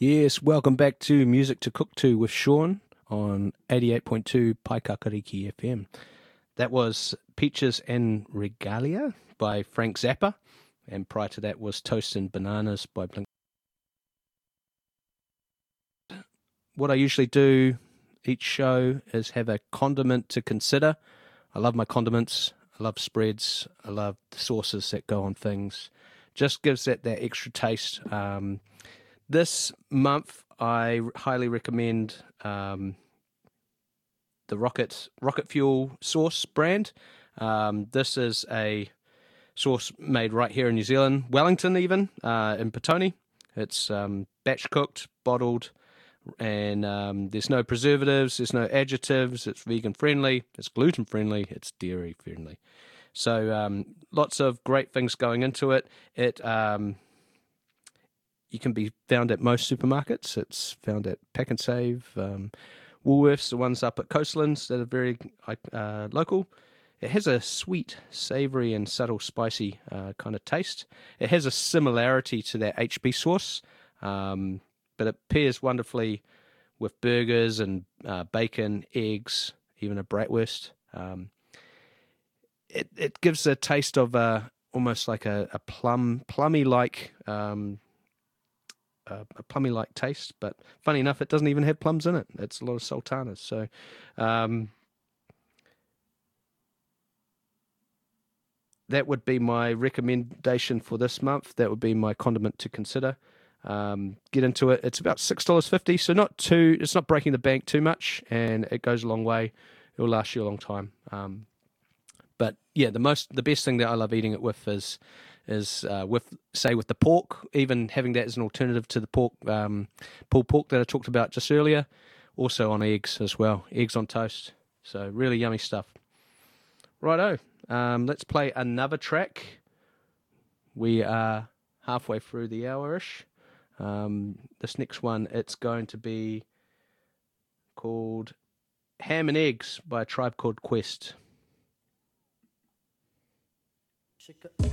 Yes, welcome back to Music to Cook To with Sean on 88.2 Paikakariki FM. That was Peaches and Regalia by Frank Zappa, and prior to that was Toast and Bananas by Blink. What I usually do each show is have a condiment to consider. I love my condiments, I love spreads, I love the sauces that go on things. Just gives that extra taste. This month, I highly recommend the Rocket Fuel sauce brand. This is a sauce made right here in New Zealand, Wellington even, in Petone. It's batch cooked, bottled, and there's no preservatives, there's no adjectives, it's vegan friendly, it's gluten friendly, it's dairy friendly. So lots of great things going into it. You can be found at most supermarkets. It's found at Pack and Save, Woolworths, the ones up at Coastlands that are very local. It has a sweet, savoury and subtle spicy kind of taste. It has a similarity to that HB sauce, but it pairs wonderfully with burgers and bacon, eggs, even a bratwurst. It gives a taste of almost like a plummy-like... a plummy-like taste, but funny enough, it doesn't even have plums in it. It's a lot of sultanas. So that would be my recommendation for this month. That would be my condiment to consider. Get into it. It's about $6.50, so it's not breaking the bank too much, and it goes a long way. It'll last you a long time. But yeah, the best thing that I love eating it with is with the pork, even having that as an alternative to the pork, pulled pork that I talked about just earlier. Also on eggs as well, eggs on toast. So really yummy stuff. Righto, let's play another track. We are halfway through the hour-ish. This next one, it's going to be called Ham and Eggs by a Tribe Called Quest. Chica.